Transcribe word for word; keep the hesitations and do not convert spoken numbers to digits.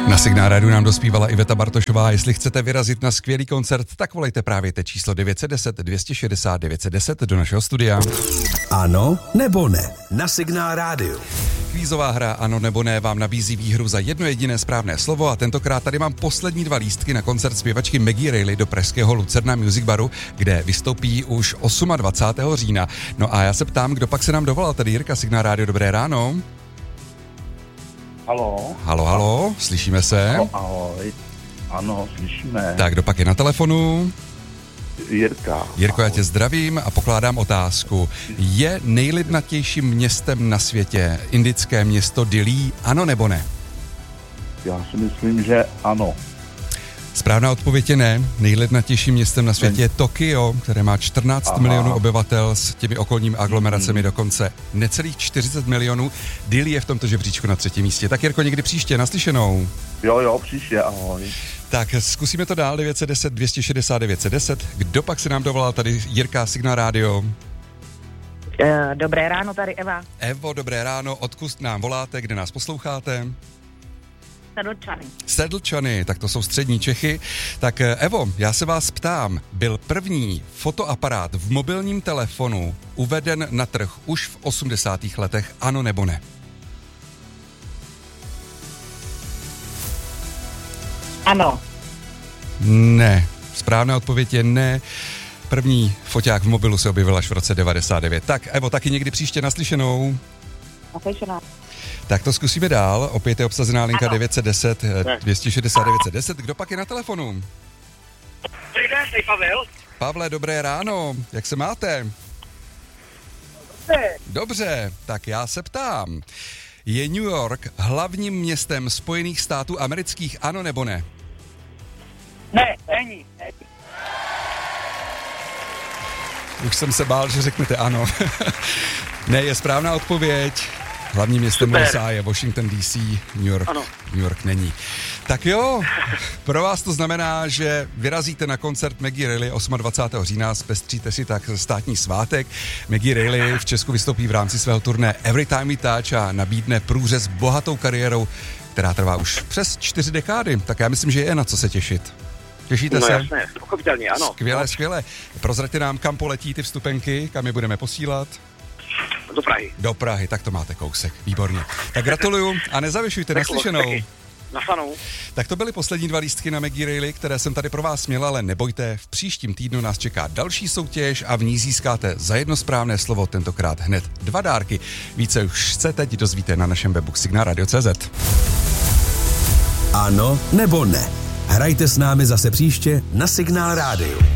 Na Signál Rádiu nám dospívala Iveta Bartošová. Jestli chcete vyrazit na skvělý koncert, tak volejte právě teď číslo devět set deset dvě stě šedesát devět set deset do našeho studia. Ano nebo ne na Signál Rádiu. Kvízová hra Ano nebo ne vám nabízí výhru za jedno jediné správné slovo a tentokrát tady mám poslední dva lístky na koncert zpěvačky Maggie Reilly do pražského Lucerna Music Baru, kde vystoupí už dvacátého osmého října. No a já se ptám, kdo pak se nám dovolal, tady Jirka, Signál Rádio, dobré ráno. Halo. Halo, halo, slyšíme se? Halo, ahoj. Ano, slyšíme. Tak, kdo pak je na telefonu? Jirka. Jirko, já tě zdravím a pokládám otázku. Je nejlidnatějším městem na světě indické město Dillí, ano nebo ne? Já si myslím, že ano. Správná odpověď je ne. Nejlidnatějším městem na světě je Tokio, které má čtrnáct Aha. milionů obyvatel, s těmi okolními aglomeracemi dokonce necelých čtyřicet milionů. Dillí je v tomto žebříčku na třetím místě. Tak Jirko, někdy příště, naslyšenou. Jo, jo, příště, ahoj. Tak zkusíme to dál, devět set deset dvě stě šedesát devět set deset. Kdo pak se nám dovolal? Tady Jirka, Signál Rádio. Dobré ráno, tady Eva. Evo, dobré ráno, odkud nám voláte, kde nás posloucháte? Sedlčany. Sedlčany, tak to jsou střední Čechy. Tak Evo, já se vás ptám, byl první fotoaparát v mobilním telefonu uveden na trh už v osmdesátých letech, ano nebo ne? Ano. Ne. Správná odpověď je ne. První foťák v mobilu se objevil až v roce devadesát devět. Tak Evo, taky někdy příště naslyšenou. Naslyšenou. Tak to zkusíme dál. Opět je obsazená linka ano. devět set deset dvě stě šedesát devět set deset. Kdo pak je na telefonu? Dobrý den, tady Pavel. Pavle, dobré ráno. Jak se máte? Dobře. Dobře, tak já se ptám. Je New York hlavním městem Spojených států amerických, ano nebo ne? Ne, není. není. Už jsem se bál, že řeknete ano. Ne, je správná odpověď. Hlavním městem U S A je Washington D C, New York, ano. New York není. Tak jo, pro vás to znamená, že vyrazíte na koncert Maggie Reilly dvacátého osmého října, zpestříte si tak státní svátek. Maggie Reilly v Česku vystoupí v rámci svého turné Every Time We Touch a nabídne průřez bohatou kariérou, která trvá už přes čtyři dekády. Tak já myslím, že je na co se těšit. Těšíte no, se? No jasné, pochopitelně, ano. Skvěle, no. skvěle. Prozraďte nám, kam poletí ty vstupenky, kam je budeme posílat? Do Prahy. Do Prahy, tak to máte kousek, výborně. Tak gratuluju a nezavěšujte, naslyšenou. Nasanou. Tak to byly poslední dva lístky na Maggie Reilly, které jsem tady pro vás měl, ale nebojte, v příštím týdnu nás čeká další soutěž a v ní získáte za jedno správné slovo tentokrát hned dva dárky. Více už se teď dozvíte na našem webu signál radio tečka cé zet. Ano nebo ne? Hrajte s námi zase příště na Signál Rádiu.